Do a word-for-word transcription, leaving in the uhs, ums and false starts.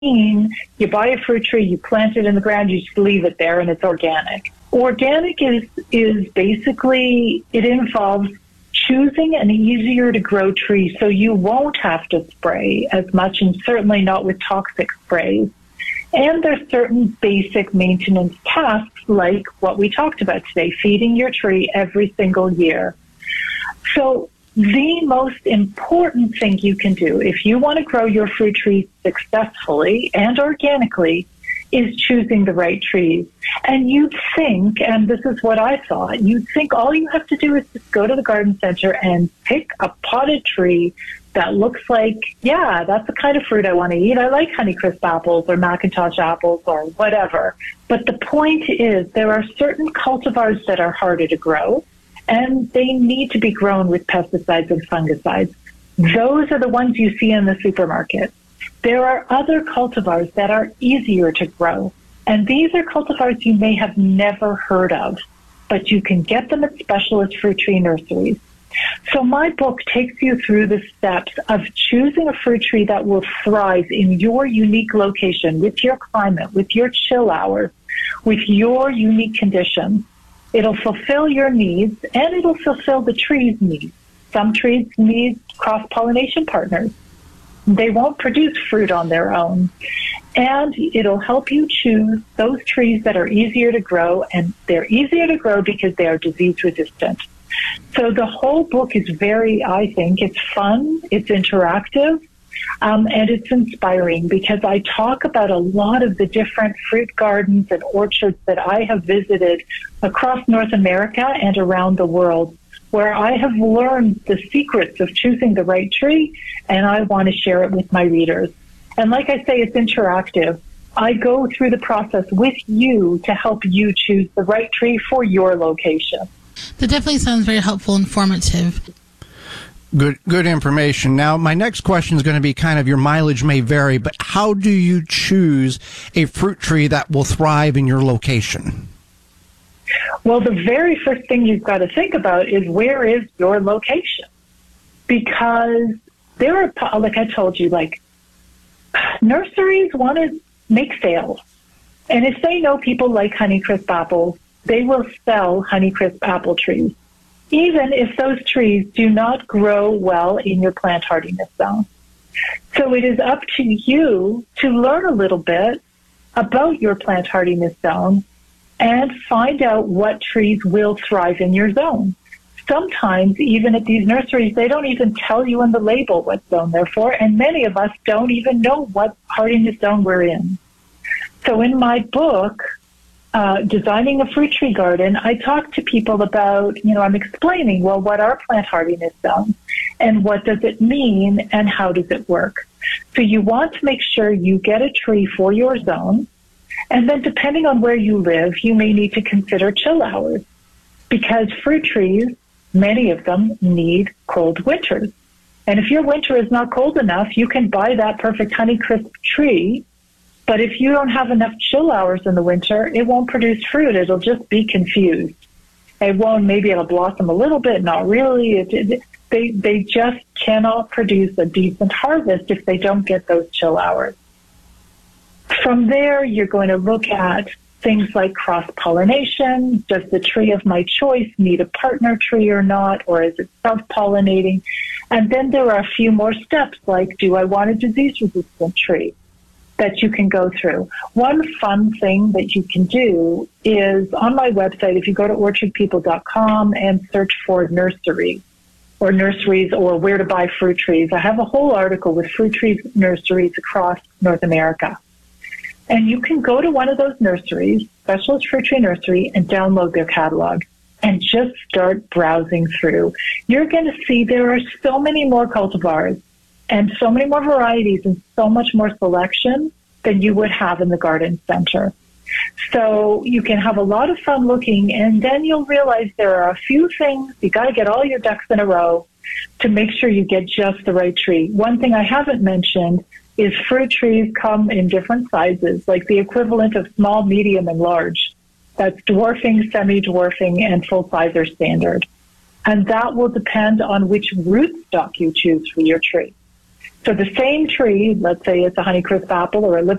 You buy a fruit tree, you plant it in the ground, you just leave it there, and it's organic. Organic is is basically, it involves choosing an easier to grow tree so you won't have to spray as much, and certainly not with toxic sprays. And there's certain basic maintenance tasks like what we talked about today, feeding your tree every single year. So the most important thing you can do if you want to grow your fruit trees successfully and organically is choosing the right trees. And you'd think, and this is what I thought, you'd think all you have to do is just go to the garden center and pick a potted tree that looks like, yeah, that's the kind of fruit I want to eat. I like Honeycrisp apples or Macintosh apples or whatever. But the point is there are certain cultivars that are harder to grow, and they need to be grown with pesticides and fungicides. Those are the ones you see in the supermarket. There are other cultivars that are easier to grow, and these are cultivars you may have never heard of, but you can get them at specialist fruit tree nurseries. So my book takes you through the steps of choosing a fruit tree that will thrive in your unique location, with your climate, with your chill hours, with your unique conditions. It'll fulfill your needs, and it'll fulfill the tree's needs. Some trees need cross-pollination partners. They won't produce fruit on their own. And it'll help you choose those trees that are easier to grow, and they're easier to grow because they are disease resistant. So the whole book is very, I think, it's fun, it's interactive, um, and it's inspiring because I talk about a lot of the different fruit gardens and orchards that I have visited across North America and around the world, where I have learned the secrets of choosing the right tree, and I want to share it with my readers. And like I say, it's interactive. I go through the process with you to help you choose the right tree for your location. That definitely sounds very helpful, informative. Good good information. Now, my next question is going to be kind of, your mileage may vary, but how do you choose a fruit tree that will thrive in your location? Well, the very first thing you've got to think about is, where is your location? Because there are, like I told you, like nurseries want to make sales. And if they know people like Honeycrisp apples, they will sell Honeycrisp apple trees, even if those trees do not grow well in your plant hardiness zone. So it is up to you to learn a little bit about your plant hardiness zone and find out what trees will thrive in your zone. Sometimes, even at these nurseries, they don't even tell you in the label what zone they're for, and many of us don't even know what hardiness zone we're in. So in my book, Uh, designing a fruit tree garden, I talk to people about, you know, I'm explaining, well, what are plant hardiness zones and what does it mean and how does it work? So you want to make sure you get a tree for your zone, and then depending on where you live, you may need to consider chill hours, because fruit trees, many of them, need cold winters. And if your winter is not cold enough, you can buy that perfect Honeycrisp tree. But if you don't have enough chill hours in the winter, it won't produce fruit. It'll just be confused. It won't, maybe it'll blossom a little bit, not really. It, it, they, they just cannot produce a decent harvest if they don't get those chill hours. From there, you're going to look at things like cross-pollination. Does the tree of my choice need a partner tree or not, or is it self-pollinating? And then there are a few more steps, like, do I want a disease-resistant tree, that you can go through. One fun thing that you can do is, on my website, if you go to orchard people dot com and search for nursery or nurseries or where to buy fruit trees, I have a whole article with fruit trees nurseries across North America. And you can go to one of those nurseries, Specialist Fruit Tree Nursery, and download their catalog and just start browsing through. You're going to see there are so many more cultivars and so many more varieties and so much more selection than you would have in the garden center. So you can have a lot of fun looking, and then you'll realize there are a few things. You got to get all your ducks in a row to make sure you get just the right tree. One thing I haven't mentioned is fruit trees come in different sizes, like the equivalent of small, medium, and large. That's dwarfing, semi-dwarfing, and full-size or standard. And that will depend on which rootstock you choose for your tree. So the same tree, let's say it's a Honeycrisp apple or a